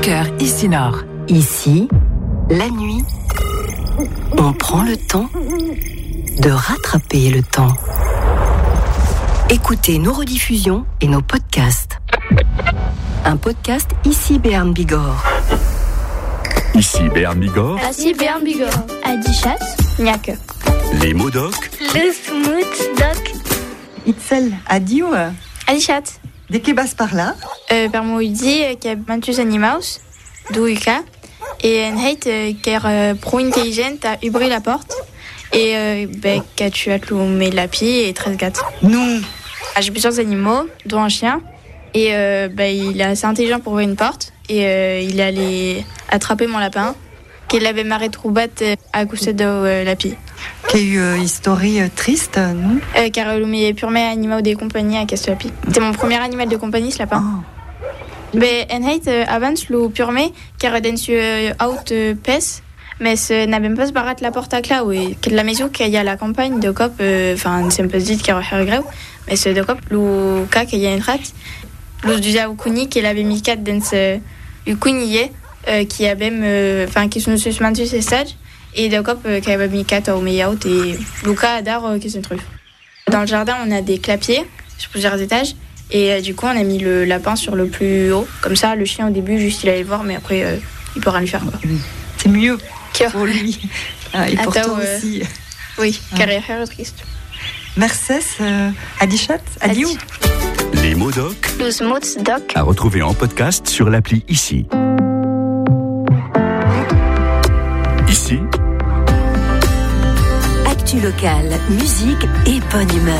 cœur ici Nord. Ici, la nuit, on prend le temps de rattraper le temps. Écoutez nos rediffusions et nos podcasts. Un podcast ici Béarn Bigorre. Ici Béarn Bigorre. Ici Béarn Bigorre. Adichat, Niake. Les mots doc. Le smooth doc. Itzel, adieu. Adichat. De que bas par là? Per moidi, que mantus animaus, douika, et en heit, ker pro intelligent a ubri la porte, et que tu as cloué la pie et 13 gâtes. Non. J'ai plusieurs animaux, dont un chien, et il est assez intelligent pour ouvrir une porte, et il est allé attraper mon lapin, qu'il avait marré troubat à côté de la pie. Quelle histoire triste, non? Car il est purement animal de compagnie à Castoapi. C'était mon premier animal de compagnie, ce lapin. Oh. Mais en heit, avant, le purement, car dans ce out pes, mais ce n'a même pas se barré la porte à clé, et que la maison qu'il y a à la campagne de cop, enfin, c'est un peu dit qu'il y a grave, mais ce de cop, le cas qu'il y a une rate, le du Zaoukuni, qu'il avait mis 4 dans ce Ukuniye, qui a même, enfin, qui sont se maintenus ces stages. Et de cop qui avait mis 4 au meilleur et Luca Adar qui se trouve. Dans le jardin, on a des clapiers sur plusieurs étages et du coup, on a mis le lapin sur le plus haut. Comme ça, le chien au début, juste il allait le voir, mais après, il peut rien lui faire. Quoi. C'est mieux pour lui. Et pour toi aussi. Oui, carrière triste. Mercedes, Adichat, adieu. Les mots doc. Le smooth doc. À retrouver en podcast sur l'appli Ici. Ici. Actu locale, musique et bonne humeur.